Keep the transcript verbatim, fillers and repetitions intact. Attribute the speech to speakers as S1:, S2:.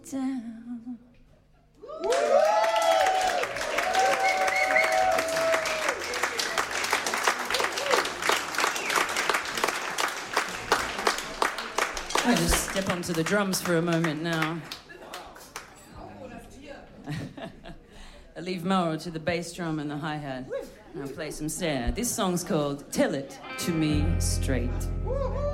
S1: down. I'll just step onto the drums for a moment now. I leave Mauro to the bass drum and the hi-hat. I'll play some snare. This song's called Tell It To Me Straight.